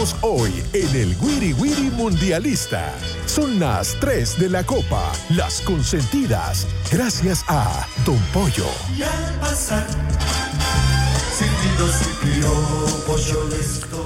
Hoy en el Wiri Wiri Mundialista son las 3 de la Copa, las consentidas, gracias a Don Pollo. Y al pasar, silbido, pollo listo.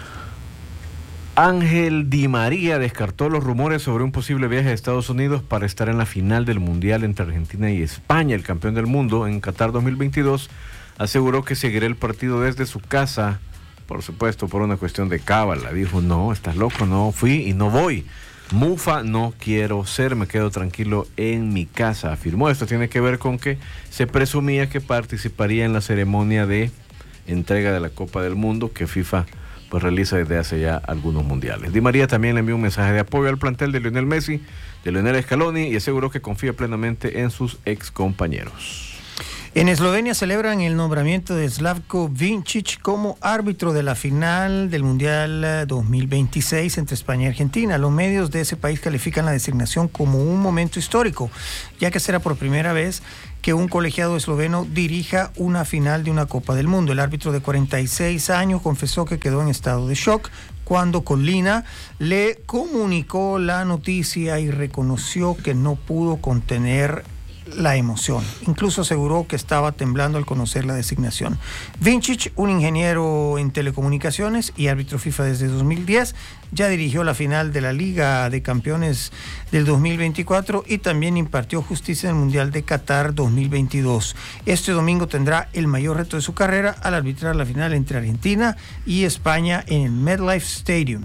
Ángel Di María descartó los rumores sobre un posible viaje a Estados Unidos para estar en la final del Mundial entre Argentina y España. El campeón del mundo en Qatar 2022 aseguró que seguirá el partido desde su casa, por supuesto, por una cuestión de cábala. Dijo, no, estás loco, no fui y no voy. Mufa no quiero ser, me quedo tranquilo en mi casa, afirmó. Esto tiene que ver con que se presumía que participaría en la ceremonia de entrega de la Copa del Mundo que FIFA pues realiza desde hace ya algunos mundiales. Di María también le envió un mensaje de apoyo al plantel de Lionel Messi, de Lionel Scaloni, y aseguró que confía plenamente en sus ex compañeros. En Eslovenia celebran el nombramiento de Slavko Vincic como árbitro de la final del Mundial 2026 entre España y Argentina. Los medios de ese país califican la designación como un momento histórico, ya que será por primera vez que un colegiado esloveno dirija una final de una Copa del Mundo. El árbitro de 46 años confesó que quedó en estado de shock cuando Colina le comunicó la noticia y reconoció que no pudo contener la emoción. Incluso aseguró que estaba temblando al conocer la designación. Vincic, un ingeniero en telecomunicaciones y árbitro FIFA desde 2010, ya dirigió la final de la Liga de Campeones del 2024 y también impartió justicia en el Mundial de Qatar 2022. Este domingo tendrá el mayor reto de su carrera al arbitrar la final entre Argentina y España en el MetLife Stadium.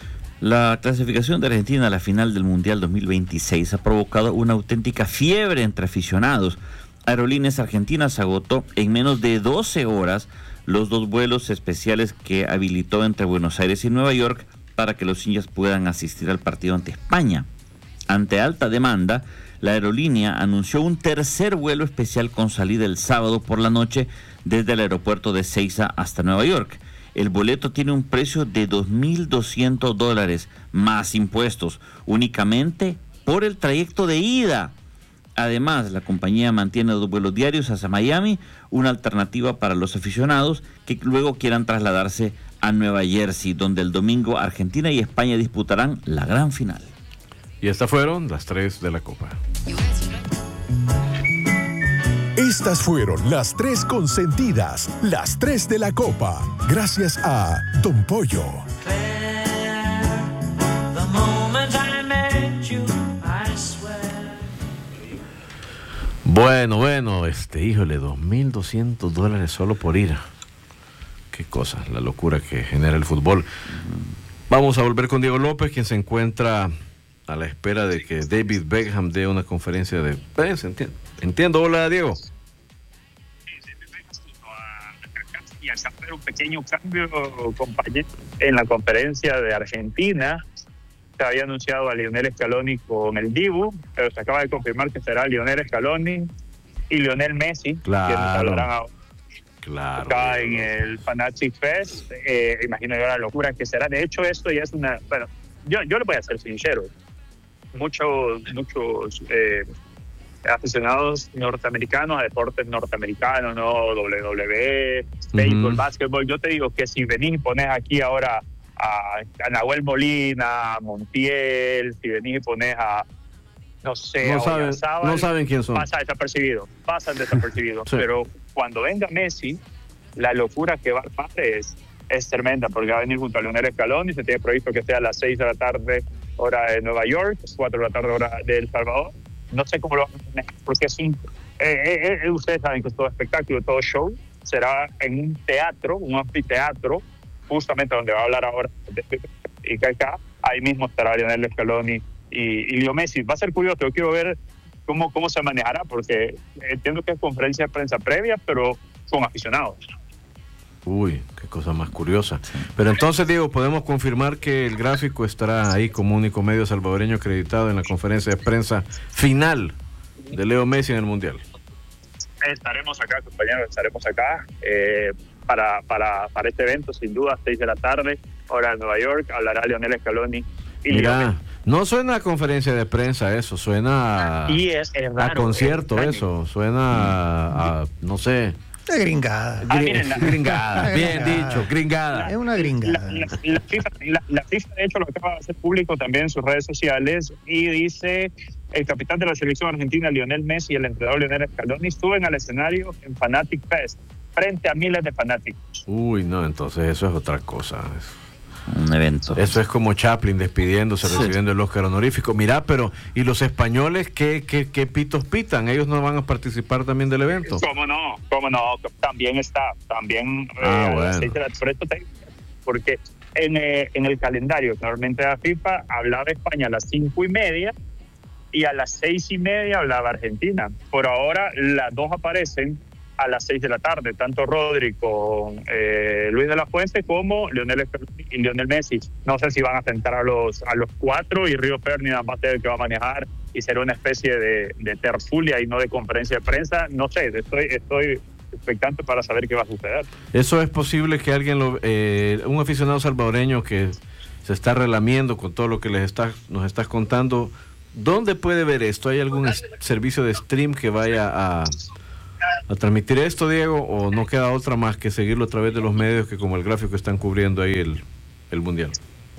La clasificación de Argentina a la final del Mundial 2026 ha provocado una auténtica fiebre entre aficionados. Aerolíneas Argentinas agotó en menos de 12 horas los 2 vuelos especiales que habilitó entre Buenos Aires y Nueva York para que los hinchas puedan asistir al partido ante España. Ante alta demanda, la aerolínea anunció un tercer vuelo especial con salida el sábado por la noche desde el aeropuerto de Ezeiza hasta Nueva York. El boleto tiene un precio de $2,200 más impuestos, únicamente por el trayecto de ida. Además, la compañía mantiene 2 vuelos diarios hacia Miami, una alternativa para los aficionados que luego quieran trasladarse a Nueva Jersey, donde el domingo Argentina y España disputarán la gran final. Y estas fueron las 3 de la Copa. Estas fueron las 3 consentidas, las 3 de la Copa, gracias a Don Pollo. Bueno, híjole, $2,200 solo por ir. Qué cosa, la locura que genera el fútbol. Vamos a volver con Diego López, quien se encuentra a la espera de que David Beckham dé una conferencia de prensa. Entiendo. Hola, Diego. Y acá hacer un pequeño cambio, compañero, en la conferencia de Argentina. Se había anunciado a Lionel Scaloni con el Dibu, pero se acaba de confirmar que será Lionel Scaloni y Lionel Messi, quienes hablarán ahora. Claro. Acá en el Fanatic Fest. Imagino yo la locura que será. De hecho, esto ya es una... Bueno, yo le voy a ser sincero. Muchos aficionados norteamericanos a deportes norteamericanos, ¿no? WWE, béisbol, básquetbol. Yo te digo que si venís y pones aquí ahora a Nahuel Molina, a Montiel, si venís y pones a, no sé, no saben quién son. Pasan desapercibidos. Sí. Pero cuando venga Messi, la locura que va a armar es tremenda, porque va a venir junto a Lionel Scaloni. Se tiene previsto que sea a las 6 de la tarde, hora de Nueva York, 4 de la tarde, hora de El Salvador. No sé cómo lo van a manejar, porque ustedes saben que todo espectáculo, todo show, será en un teatro, un anfiteatro, justamente donde va a hablar ahora y acá, ahí mismo estará Lionel Scaloni y Leo Messi. Va a ser curioso, yo quiero ver cómo se manejará, porque entiendo que es conferencia de prensa previa, pero con aficionados. Uy, qué cosa más curiosa. Pero entonces, Diego, podemos confirmar que el gráfico estará ahí como único medio salvadoreño acreditado en la conferencia de prensa final de Leo Messi en el Mundial. Estaremos acá, compañeros, para este evento, sin duda, 6 de la tarde, hora de Nueva York. Hablará Lionel Scaloni y Mira, no suena a conferencia de prensa eso, suena y es raro, a concierto eso, suena a no sé. De gringada. Miren, Gringada, bien dicho, gringada. Es una gringada. La FIFA, de hecho, lo acaba de hacer público también en sus redes sociales y dice: el capitán de la selección argentina, Lionel Messi, y el entrenador Lionel Scaloni suben al escenario en Fanatic Fest frente a miles de fanáticos. Uy, no, entonces eso es otra cosa. Un evento. Eso es como Chaplin despidiéndose, recibiendo el Oscar honorífico. Mira, pero ¿y los españoles qué pitos pitan? ¿Ellos no van a participar también del evento? ¿Cómo no? También está. También bueno. Por esto porque en el calendario normalmente la FIFA hablaba España a las 5:30 y a las 6:30 hablaba Argentina. Por ahora las dos aparecen a las 6 de la tarde, tanto Rodri con Luis de la Fuente como Lionel Scaloni y Lionel Messi. No sé si van a sentar a los cuatro y Río Ferdinand va a ser el que va a manejar y será una especie de tertulia y no de conferencia de prensa. No sé, estoy expectante para saber qué va a suceder. Eso es posible que alguien, un aficionado salvadoreño que se está relamiendo con todo lo que nos estás contando, ¿dónde puede ver esto? ¿Hay algún servicio de stream que vaya a transmitir esto, Diego, o no queda otra más que seguirlo a través de los medios que como el gráfico están cubriendo ahí el mundial?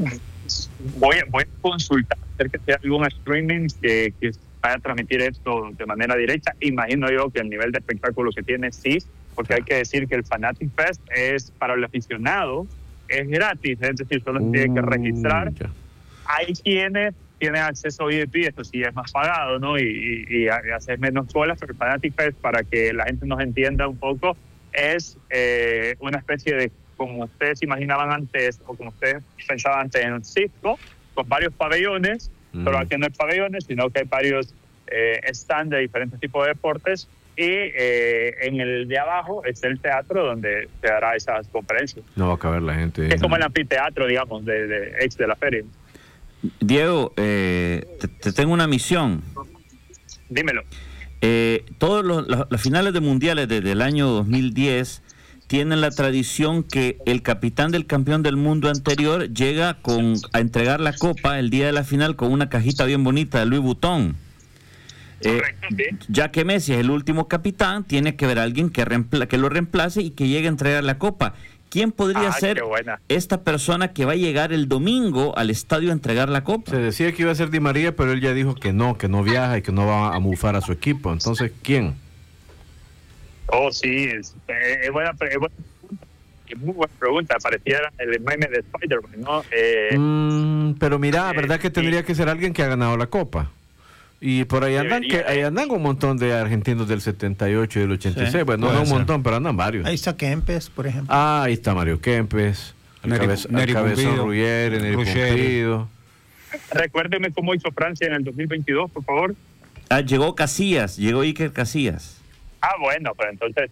Voy a consultar acerca de algún streaming que vaya a transmitir esto de manera directa. Imagino yo que el nivel de espectáculo que tiene sí, porque hay que decir que el Fanatic Fest es para el aficionado, es gratis, es decir, solo se tiene que registrar. Ya. Hay quienes tienen acceso a VIP, esto sí es más pagado, ¿no? Y hacer menos colas, pero el Fanatic Fest, para que la gente nos entienda un poco, es una especie de, como ustedes imaginaban antes, o como ustedes pensaban antes, en un circo, con varios pabellones, pero aquí no hay pabellones, sino que hay varios stands de diferentes tipos de deportes, y en el de abajo está el teatro donde se dará esas conferencias. No va a caber la gente. Es como el anfiteatro, digamos, de la feria. Diego, te tengo una misión. Dímelo. Todos los finales de mundiales desde el año 2010 tienen la tradición que el capitán del campeón del mundo anterior llega a entregar la copa el día de la final con una cajita bien bonita de Louis Vuitton. Ya que Messi es el último capitán, tiene que haber alguien que lo reemplace y que llegue a entregar la copa. ¿Quién podría ser esta persona que va a llegar el domingo al estadio a entregar la copa? Se decía que iba a ser Di María, pero él ya dijo que no viaja y que no va a mufar a su equipo. Entonces, ¿quién? Oh, sí, es buena pregunta. Es muy buena pregunta. Pareciera el meme de Spider-Man, ¿no? Pero mira, ¿verdad que tendría que ser alguien que ha ganado la copa? Y por ahí andan un montón de argentinos del 78 y del 86. Sí, bueno, no un montón, pero andan varios. Ahí está Kempes, por ejemplo. Ahí está Mario Kempes, el Cabezón Ruggeri, Neri Pumpido. Recuérdeme cómo hizo Francia en el 2022, por favor. Llegó Iker Casillas. Bueno, pero entonces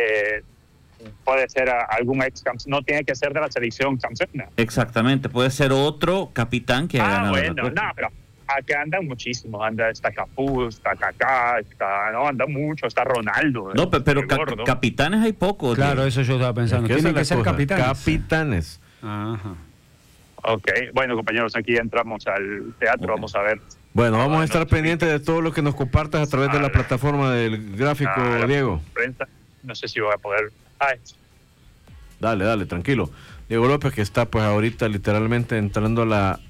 puede ser algún ex campeón, no tiene que ser de la selección campeona. Exactamente, puede ser otro capitán que ha ganado la copa. No, pero acá andan muchísimos, está Cafú, está Kaká, anda mucho, está Ronaldo. No, pero capitanes hay pocos. Claro, eso yo estaba pensando. Tienen que ser capitanes. Ajá. Ok, bueno, compañeros, aquí entramos al teatro, vamos a ver. Bueno, vamos a estar pendientes de todo lo que nos compartas a través de la plataforma del gráfico, Diego. Prensa, no sé si voy a poder. Dale, tranquilo. Diego López, que está pues ahorita literalmente entrando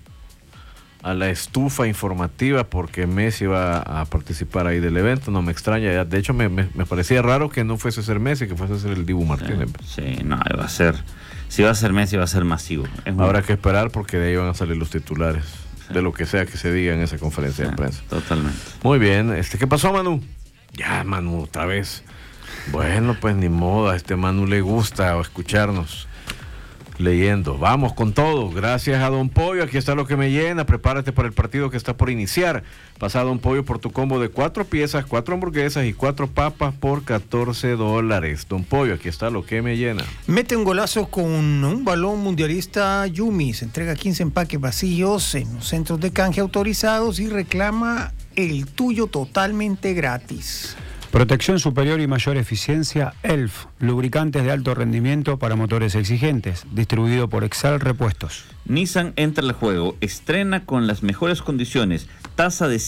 a la estufa informativa porque Messi va a participar ahí del evento. No me extraña, de hecho me parecía raro que no fuese a ser Messi, que fuese a ser el Dibu Martínez. Sí, no, va a ser, si va a ser Messi va a ser masivo. Habrá que esperar porque de ahí van a salir los titulares de lo que sea que se diga en esa conferencia de prensa. Totalmente. Muy bien, ¿qué pasó, Manu? Ya, Manu, otra vez. Bueno, pues ni modo, a Manu le gusta escucharnos leyendo. Vamos con todo. Gracias a Don Pollo. Aquí está lo que me llena. Prepárate para el partido que está por iniciar. Pasa a Don Pollo por tu combo de 4 piezas, 4 hamburguesas y 4 papas por $14. Don Pollo, aquí está lo que me llena. Mete un golazo con un balón mundialista Yumi. Se entrega 15 empaques vacíos en los centros de canje autorizados y reclama el tuyo totalmente gratis. Protección superior y mayor eficiencia, ELF, lubricantes de alto rendimiento para motores exigentes, distribuido por Excel Repuestos. Nissan entra al juego, estrena con las mejores condiciones, tasa de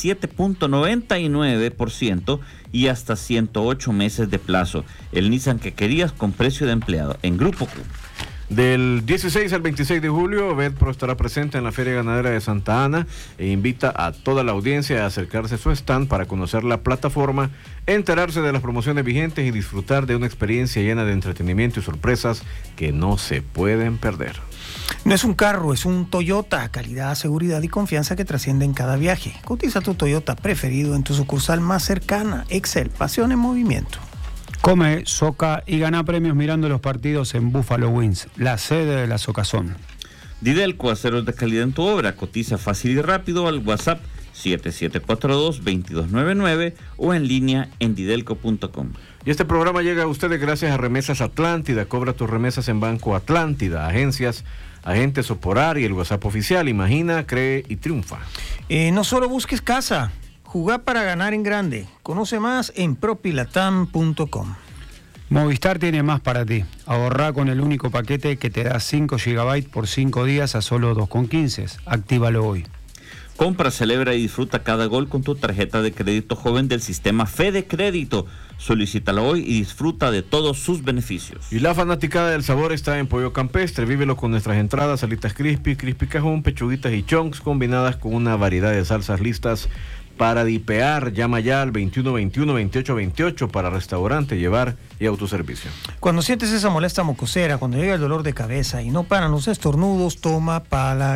7.99% y hasta 108 meses de plazo. El Nissan que querías con precio de empleado en Grupo Q. Del 16 al 26 de julio, Betpro estará presente en la Feria Ganadera de Santa Ana e invita a toda la audiencia a acercarse a su stand para conocer la plataforma, enterarse de las promociones vigentes y disfrutar de una experiencia llena de entretenimiento y sorpresas que no se pueden perder. No es un carro, es un Toyota. Calidad, seguridad y confianza que trasciende en cada viaje. Cotiza tu Toyota preferido en tu sucursal más cercana. Excel, pasión en movimiento. Come, soca y gana premios mirando los partidos en Buffalo Wings, la sede de la Socazón. Didelco, aceros de calidad en tu obra. Cotiza fácil y rápido al WhatsApp 7742-2299 o en línea en didelco.com. Y este programa llega a ustedes gracias a Remesas Atlántida. Cobra tus remesas en Banco Atlántida, agencias, agentes Soporar y el WhatsApp oficial. Imagina, cree y triunfa. No solo busques casa. Jugar para ganar en grande. Conoce más en propilatam.com. Movistar tiene más para ti. Ahorrá con el único paquete que te da 5 GB por 5 días a solo 2,15. Actívalo hoy. Compra, celebra y disfruta cada gol con tu tarjeta de crédito joven del sistema Fede Crédito. Solicítalo hoy y disfruta de todos sus beneficios. Y la fanaticada del sabor está en Pollo Campestre. Vívelo con nuestras entradas, alitas crispy, crispy cajón, pechuguitas y chunks combinadas con una variedad de salsas listas para dipear. Llama ya al 2121-2828 para restaurante, llevar y autoservicio. Cuando sientes esa molesta mocosera, cuando llega el dolor de cabeza y no paran los estornudos, toma Pala